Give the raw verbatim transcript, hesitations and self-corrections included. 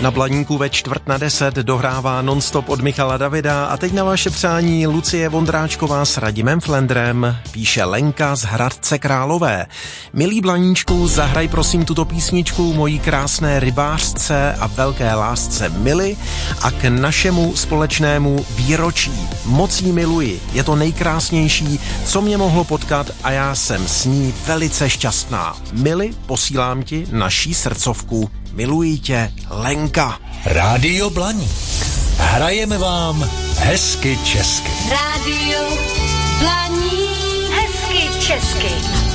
Na Blaníku ve čtvrt na deset dohrává nonstop od Michala Davida a teď na vaše přání Lucie Vondráčková s Radimem Flendrem píše Lenka z Hradce Králové. Milý Blaníčku, zahraj prosím tuto písničku mojí krásné rybářce a velké lásce Mili a k našemu společnému výročí. Moc jí miluji, je to nejkrásnější, co mě mohlo potkat a já jsem s ní velice šťastná. Mili, posílám ti naší srdcovku. Miluji tě, Lenka. Rádio Blaník. Hrajeme vám hezky česky. Rádio Blaník. Hezky česky.